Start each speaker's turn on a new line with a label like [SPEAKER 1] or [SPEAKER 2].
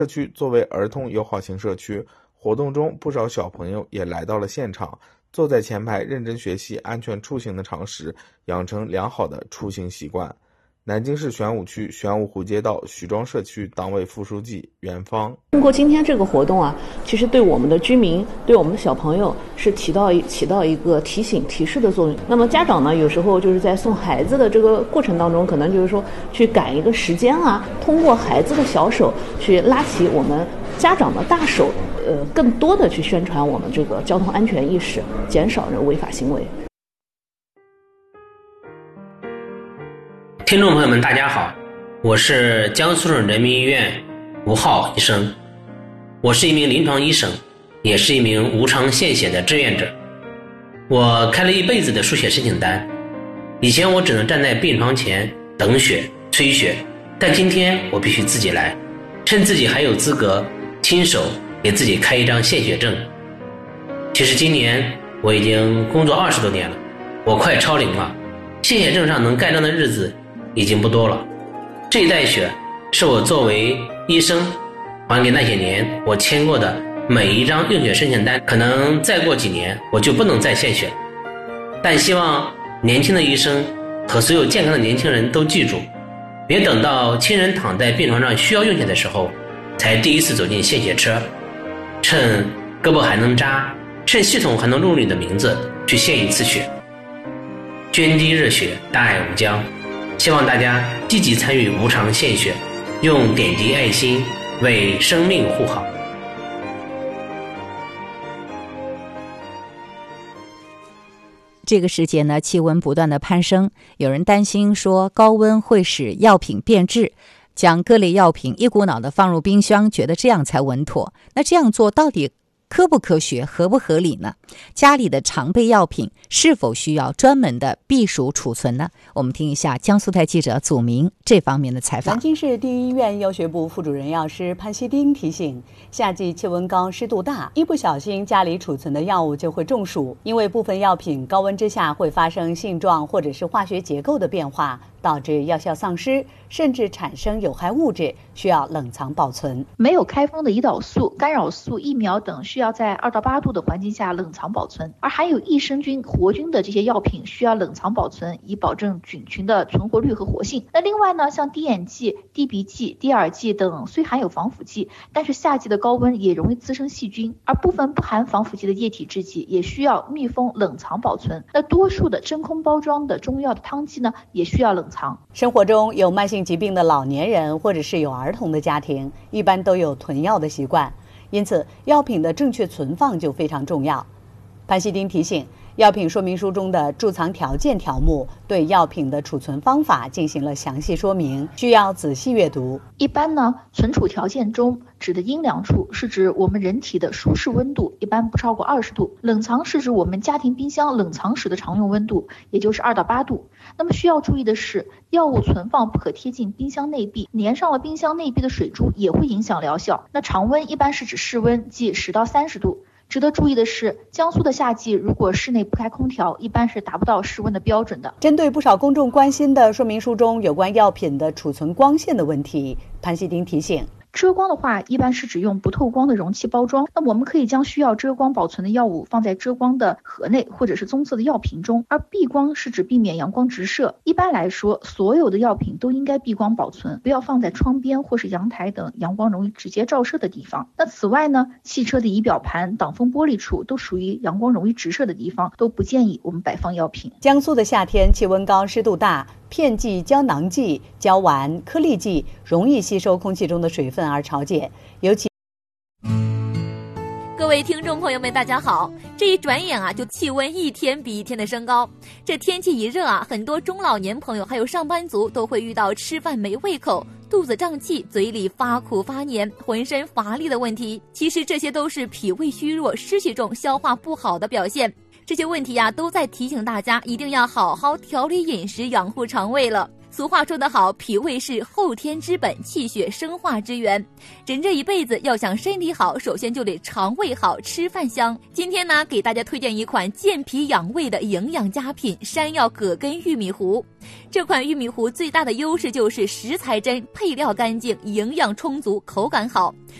[SPEAKER 1] 社区作为儿童友好型社区，活动中不少小朋友也来到了现场，坐在前排认真学习安全出行的常识，养成良好的出行习惯。南京市玄武区玄武湖街道许庄社区党委副书记袁芳，
[SPEAKER 2] 通过今天这个活动啊，其实对我们的居民，对我们的小朋友是起到一个提醒提示的作用。那么家长呢，有时候就是在送孩子的这个过程当中，可能就是说去赶一个时间啊，通过孩子的小手去拉起我们家长的大手，更多的去宣传我们这个交通安全意识，减少这违法行为。
[SPEAKER 3] 听众朋友们大家好，我是江苏省人民医院吴浩医生，我是一名临床医生，也是一名无偿献血的志愿者。我开了一辈子的输血申请单，以前我只能站在病床前等血催血，但今天我必须自己来，趁自己还有资格，亲手给自己开一张献血证。其实今年我已经工作20多年了，我快超龄了，献血证上能盖章的日子已经不多了。这一袋血是我作为医生还给那些年我签过的每一张用血申请单，可能再过几年我就不能再献血，但希望年轻的医生和所有健康的年轻人都记住，别等到亲人躺在病床上需要用血的时候才第一次走进献血车，趁胳膊还能扎，趁系统还能录你的名字去献一次血。捐滴热血，大爱无疆，希望大家积极参与无偿献血，用点滴爱心为生命护航。
[SPEAKER 4] 这个时节呢，气温不断的攀升，有人担心说高温会使药品变质，将各类药品一股脑的放入冰箱，觉得这样才稳妥。那这样做到底科不科学，合不合理呢？家里的常备药品是否需要专门的避暑储存呢？我们听一下江苏台记者祖明这方面的采访。
[SPEAKER 5] 南京市第一医院药学部副主任药师潘锡丁提醒，夏季气温高湿度大，一不小心家里储存的药物就会中暑，因为部分药品高温之下会发生性状或者是化学结构的变化，导致药效丧失，甚至产生有害物质，需要冷藏保存。
[SPEAKER 6] 没有开封的胰岛素、干扰素、疫苗等需要在2到8度的环境下冷藏保存，而含有益生菌、活菌的这些药品需要冷藏保存，以保证菌群的存活率和活性。那另外呢，像滴眼剂、滴鼻剂、滴耳剂等虽含有防腐剂，但是夏季的高温也容易滋生细菌，而部分不含防腐剂的液体制剂也需要密封冷藏保存。那多数的真空包装的中药的汤剂呢，也需要冷藏。
[SPEAKER 5] 生活中有慢性疾病的老年人或者是有儿童的家庭，一般都有囤药的习惯，因此药品的正确存放就非常重要。潘锡丁提醒，药品说明书中的贮藏条件条目对药品的储存方法进行了详细说明，需要仔细阅读。
[SPEAKER 6] 一般呢，存储条件中指的阴凉处是指我们人体的舒适温度，一般不超过20度。冷藏是指我们家庭冰箱冷藏时的常用温度，也就是2到8度。那么需要注意的是，药物存放不可贴近冰箱内壁，粘上了冰箱内壁的水珠也会影响疗效。那常温一般是指室温，即10到30度。值得注意的是，江苏的夏季如果室内不开空调，一般是达不到室温的标准的。
[SPEAKER 5] 针对不少公众关心的说明书中有关药品的储存光线的问题，潘锡丁提醒，
[SPEAKER 6] 遮光的话，一般是指用不透光的容器包装。那我们可以将需要遮光保存的药物放在遮光的盒内或者是棕色的药瓶中，而避光是指避免阳光直射。一般来说，所有的药品都应该避光保存，不要放在窗边或是阳台等阳光容易直接照射的地方。那此外呢，汽车的仪表盘、挡风玻璃处都属于阳光容易直射的地方，都不建议我们摆放药品。
[SPEAKER 5] 江苏的夏天气温高、湿度大，片剂、胶囊剂、胶丸、颗粒剂容易吸收空气中的水分而潮解，尤其
[SPEAKER 7] 各位听众朋友们大家好，这一转眼啊就气温一天比一天的升高，这天气一热啊，很多中老年朋友还有上班族都会遇到吃饭没胃口、肚子胀气、嘴里发苦发黏、浑身乏力的问题。其实这些都是脾胃虚弱、湿气重、消化不好的表现。这些问题啊，都在提醒大家一定要好好调理饮食，养护肠胃了。 俗话说得好，脾胃是后天之本，气血生化之源。人这一辈子要想身体好，首先就得肠胃好，吃饭香。今天呢，给大家推荐一款健脾养胃的营养佳品——山药葛根玉米糊。这款玉米糊最大的优势就是食材真，配料干净，营养充足，口感好。